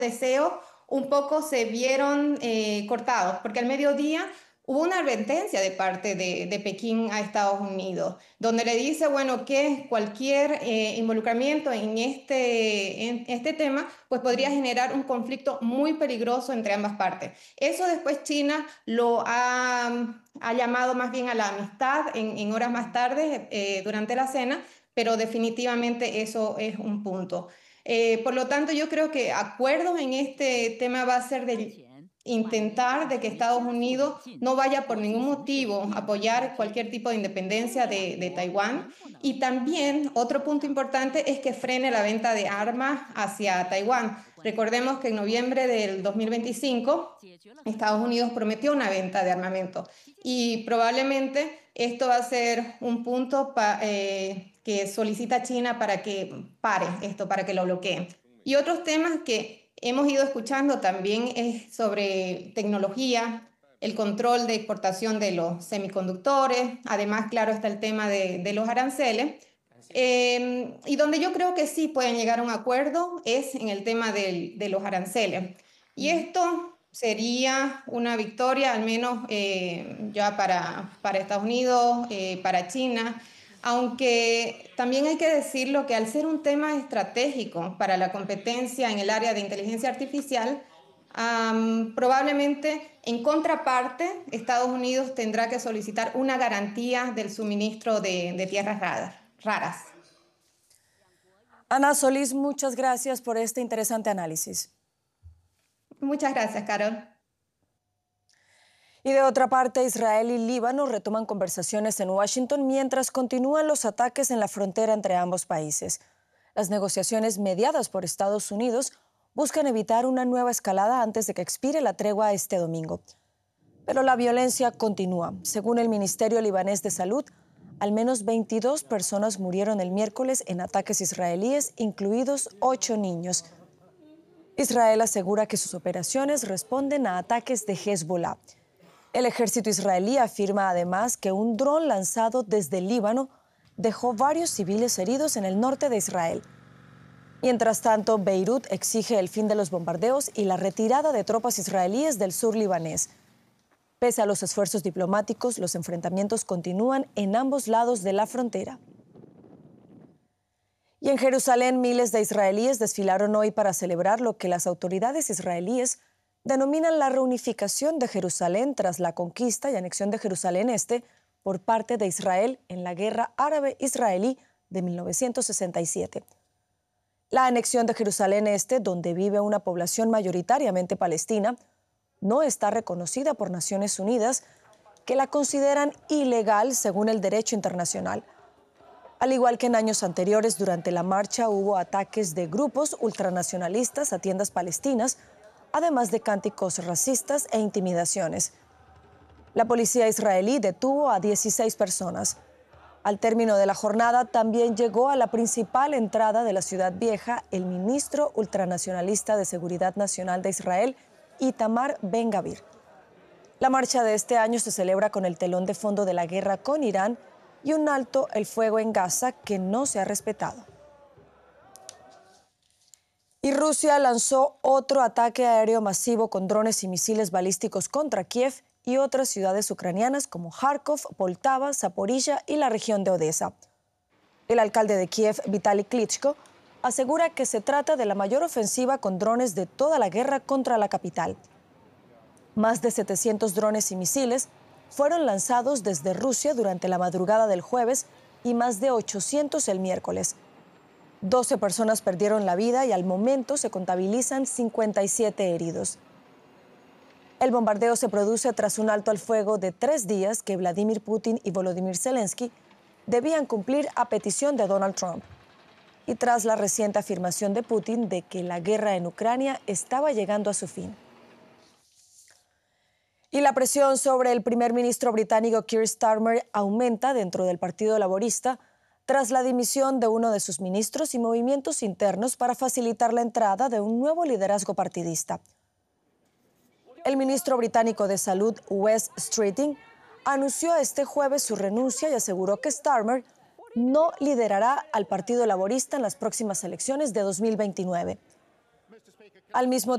deseos un poco se vieron cortados, porque al mediodía hubo una advertencia de parte de Pekín a Estados Unidos, donde le dice, bueno, que cualquier involucramiento en este tema, pues podría generar un conflicto muy peligroso entre ambas partes. Eso después China ha llamado más bien a la amistad en horas más tarde, durante la cena, pero definitivamente eso es un punto. Por lo tanto, yo creo que acuerdos en este tema va a ser de intentar de que Estados Unidos no vaya por ningún motivo a apoyar cualquier tipo de independencia de Taiwán. Y también otro punto importante es que frene la venta de armas hacia Taiwán. Recordemos que en noviembre del 2025 Estados Unidos prometió una venta de armamento y probablemente esto va a ser un punto que solicita China para que pare esto, para que lo bloqueen. Y otros temas que hemos ido escuchando también es sobre tecnología, el control de exportación de los semiconductores, además, claro, está el tema de los aranceles. Y donde yo creo que sí pueden llegar a un acuerdo es en el tema de los aranceles. Y esto sería una victoria, al menos ya para Estados Unidos, para China, aunque también hay que decirlo que al ser un tema estratégico para la competencia en el área de inteligencia artificial, probablemente en contraparte Estados Unidos tendrá que solicitar una garantía del suministro de tierras raras. Ana Solís, muchas gracias por este interesante análisis. Muchas gracias, Carol. Y de otra parte, Israel y Líbano retoman conversaciones en Washington mientras continúan los ataques en la frontera entre ambos países. Las negociaciones mediadas por Estados Unidos buscan evitar una nueva escalada antes de que expire la tregua este domingo. Pero la violencia continúa. Según el Ministerio Libanés de Salud, al menos 22 personas murieron el miércoles en ataques israelíes, incluidos 8 niños. Israel asegura que sus operaciones responden a ataques de Hezbollah. El ejército israelí afirma además que un dron lanzado desde el Líbano dejó varios civiles heridos en el norte de Israel. Mientras tanto, Beirut exige el fin de los bombardeos y la retirada de tropas israelíes del sur libanés. Pese a los esfuerzos diplomáticos, los enfrentamientos continúan en ambos lados de la frontera. Y en Jerusalén, miles de israelíes desfilaron hoy para celebrar lo que las autoridades israelíes denominan la reunificación de Jerusalén tras la conquista y anexión de Jerusalén Este por parte de Israel en la Guerra Árabe-Israelí de 1967. La anexión de Jerusalén Este, donde vive una población mayoritariamente palestina, no está reconocida por Naciones Unidas, que la consideran ilegal según el derecho internacional. Al igual que en años anteriores, durante la marcha hubo ataques de grupos ultranacionalistas a tiendas palestinas, además de cánticos racistas e intimidaciones. La policía israelí detuvo a 16 personas. Al término de la jornada, también llegó a la principal entrada de la Ciudad Vieja el ministro ultranacionalista de Seguridad Nacional de Israel, Itamar Ben-Gavir. La marcha de este año se celebra con el telón de fondo de la guerra con Irán y un alto el fuego en Gaza que no se ha respetado. Y Rusia lanzó otro ataque aéreo masivo con drones y misiles balísticos contra Kiev y otras ciudades ucranianas como Kharkov, Poltava, Zaporilla y la región de Odessa. El alcalde de Kiev, Vitaly Klitschko, asegura que se trata de la mayor ofensiva con drones de toda la guerra contra la capital. Más de 700 drones y misiles fueron lanzados desde Rusia durante la madrugada del jueves y más de 800 el miércoles. 12 personas perdieron la vida y al momento se contabilizan 57 heridos. El bombardeo se produce tras un alto al fuego de 3 días que Vladimir Putin y Volodymyr Zelensky debían cumplir a petición de Donald Trump. Y tras la reciente afirmación de Putin de que la guerra en Ucrania estaba llegando a su fin. Y la presión sobre el primer ministro británico Keir Starmer aumenta dentro del Partido Laborista tras la dimisión de uno de sus ministros y movimientos internos para facilitar la entrada de un nuevo liderazgo partidista. El ministro británico de Salud, Wes Streeting, anunció este jueves su renuncia y aseguró que Starmer no liderará al Partido Laborista en las próximas elecciones de 2029. Al mismo